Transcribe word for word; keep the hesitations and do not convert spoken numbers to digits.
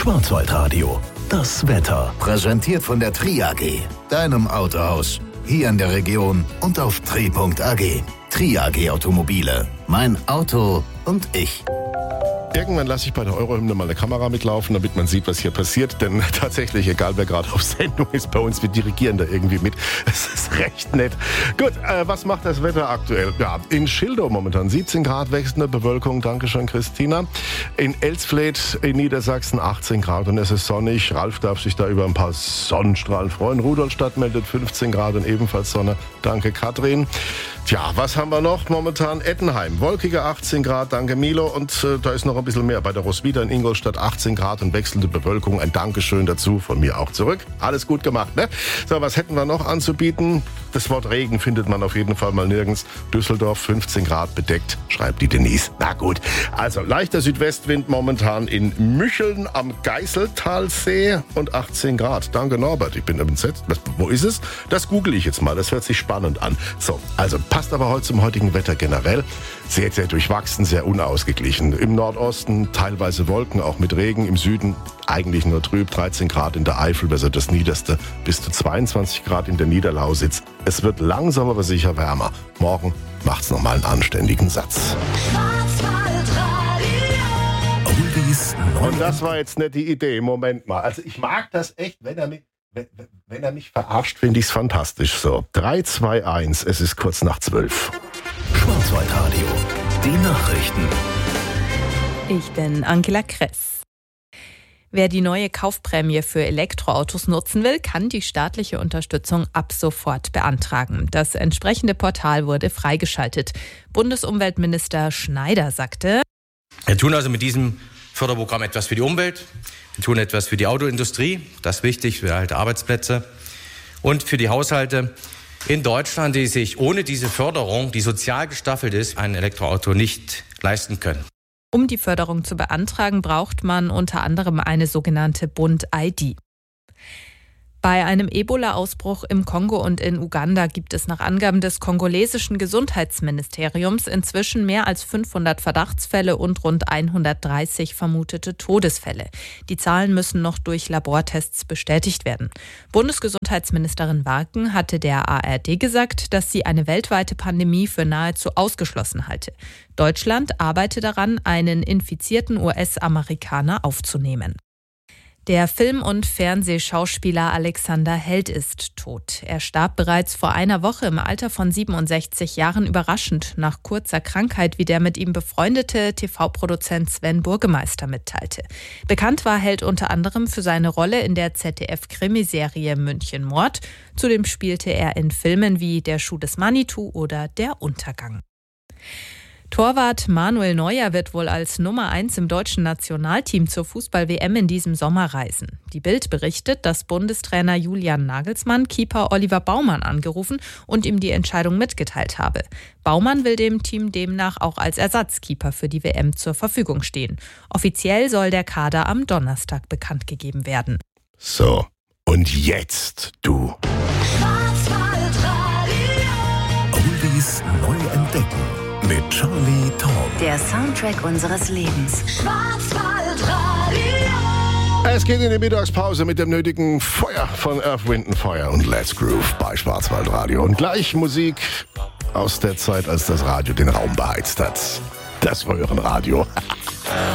Schwarzwaldradio, das Wetter. Präsentiert von der Tri A G, deinem Autohaus. Hier in der Region und auf tri punkt a g. Tri A G Automobile. Mein Auto und ich. Irgendwann lasse ich bei der Eurohymne mal eine Kamera mitlaufen, damit man sieht, was hier passiert. Denn tatsächlich, egal wer gerade auf Sendung ist, bei uns, wir dirigieren da irgendwie mit. Es ist recht nett. Gut, äh, was macht das Wetter aktuell? Ja, in Schildow momentan siebzehn Grad, wechselnde Bewölkung. Dankeschön, Christina. In Elsfleth in Niedersachsen achtzehn Grad und es ist sonnig. Ralf darf sich da über ein paar Sonnenstrahlen freuen. Rudolstadt meldet fünfzehn Grad und ebenfalls Sonne. Danke, Katrin. Tja, was haben wir noch momentan? Ettenheim, wolkige achtzehn Grad, danke Milo. Und äh, da ist noch ein bisschen mehr. Bei der Roswitha in Ingolstadt achtzehn Grad und wechselnde Bewölkung. Ein Dankeschön dazu, von mir auch zurück. Alles gut gemacht, ne? So, was hätten wir noch anzubieten? Das Wort Regen findet man auf jeden Fall mal nirgends. Düsseldorf fünfzehn Grad bedeckt, schreibt die Denise. Na gut, also leichter Südwestwind momentan in Mücheln am Geißeltalsee und achtzehn Grad. Danke Norbert, ich bin entsetzt. Was, wo ist es? Das google ich jetzt mal, das hört sich spannend an. So, also passt aber heute zum heutigen Wetter generell. Sehr, sehr durchwachsen, sehr unausgeglichen. Im Nordosten teilweise Wolken, auch mit Regen. Im Süden eigentlich nur trüb, dreizehn Grad in der Eifel, also das Niederste, bis zu zweiundzwanzig Grad in der Niederlausitz. Es wird langsam, aber sicher wärmer. Morgen macht's nochmal einen anständigen Satz. Und das war jetzt nicht die Idee. Moment mal. Also ich mag das echt, wenn er mich, wenn, wenn er mich verarscht, finde ich es fantastisch. So, drei, zwei, eins, es ist kurz nach zwölf. Schwarzwaldradio, die Nachrichten. Ich bin Angela Kress. Wer die neue Kaufprämie für Elektroautos nutzen will, kann die staatliche Unterstützung ab sofort beantragen. Das entsprechende Portal wurde freigeschaltet. Bundesumweltminister Schneider sagte: Wir tun also mit diesem Förderprogramm etwas für die Umwelt. Wir tun etwas für die Autoindustrie. Das ist wichtig für halt Arbeitsplätze. Und für die Haushalte in Deutschland, die sich ohne diese Förderung, die sozial gestaffelt ist, ein Elektroauto nicht leisten können. Um die Förderung zu beantragen, braucht man unter anderem eine sogenannte Bund-I D. Bei einem Ebola-Ausbruch im Kongo und in Uganda gibt es nach Angaben des kongolesischen Gesundheitsministeriums inzwischen mehr als fünfhundert Verdachtsfälle und rund hundertdreißig vermutete Todesfälle. Die Zahlen müssen noch durch Labortests bestätigt werden. Bundesgesundheitsministerin Warken hatte der A R D gesagt, dass sie eine weltweite Pandemie für nahezu ausgeschlossen halte. Deutschland arbeite daran, einen infizierten U S-Amerikaner aufzunehmen. Der Film- und Fernsehschauspieler Alexander Held ist tot. Er starb bereits vor einer Woche im Alter von siebenundsechzig Jahren überraschend nach kurzer Krankheit, wie der mit ihm befreundete T V-Produzent Sven Burgemeister mitteilte. Bekannt war Held unter anderem für seine Rolle in der Z D F-Krimiserie München Mord. Zudem spielte er in Filmen wie Der Schuh des Manitou oder Der Untergang. Torwart Manuel Neuer wird wohl als Nummer eins im deutschen Nationalteam zur Fußball-W M in diesem Sommer reisen. Die Bild berichtet, dass Bundestrainer Julian Nagelsmann Keeper Oliver Baumann angerufen und ihm die Entscheidung mitgeteilt habe. Baumann will dem Team demnach auch als Ersatzkeeper für die W M zur Verfügung stehen. Offiziell soll der Kader am Donnerstag bekannt gegeben werden. So, und jetzt du. Oldies neu entdecken. Mit Charlie Tom. Der Soundtrack unseres Lebens. Schwarzwaldradio. Es geht in die Mittagspause mit dem nötigen Feuer von Earth, Wind and Fire und Let's Groove bei Schwarzwaldradio. Und gleich Musik aus der Zeit, als das Radio den Raum beheizt hat. Das Röhrenradio.